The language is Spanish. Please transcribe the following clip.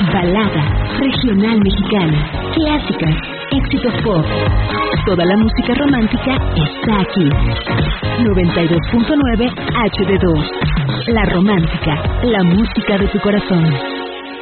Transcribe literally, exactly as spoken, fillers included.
balada, regional mexicana, clásicas, éxitos pop. Toda la música romántica está aquí. noventa y dos punto nueve H D dos. La Romántica, la música de tu corazón.